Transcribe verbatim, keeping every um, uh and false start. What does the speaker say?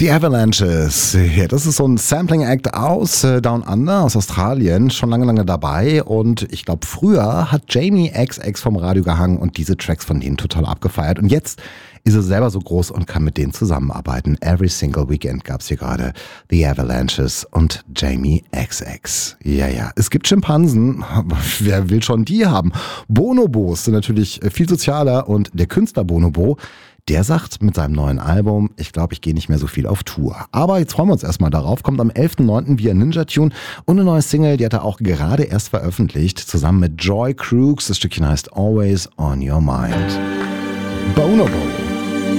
Die Avalanches, ja, das ist so ein Sampling-Act aus äh, Down Under, aus Australien, schon lange, lange dabei und ich glaube, früher hat Jamie X X vom Radio gehangen und diese Tracks von denen total abgefeiert und jetzt ist er selber so groß und kann mit denen zusammenarbeiten. Every Single Weekend gab's hier gerade The Avalanches und Jamie X X. Ja, ja, es gibt Schimpansen, aber wer will schon die haben? Bonobos sind natürlich viel sozialer und der Künstler Bonobo, der sagt mit seinem neuen Album, ich glaube, ich gehe nicht mehr so viel auf Tour. Aber jetzt freuen wir uns erstmal darauf. Kommt am elften neunten via Ninja Tune und eine neue Single, die hat er auch gerade erst veröffentlicht, zusammen mit Joy Crooks. Das Stückchen heißt Always on Your Mind. Bonobo.